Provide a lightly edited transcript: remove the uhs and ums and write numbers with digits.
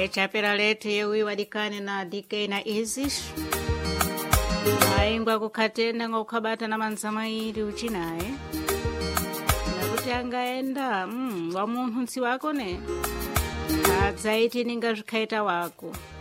chapera letu yewi wadikane na DK na Isis aingwa kukhatenda ngokhabata na manzamairi uchinaye nakuti angaenda wa munthu nsi wako ne adzaiti ninga zvikhaita wako